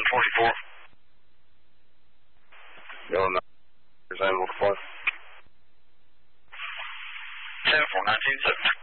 744. Yellow 9, is available to fly. 74927.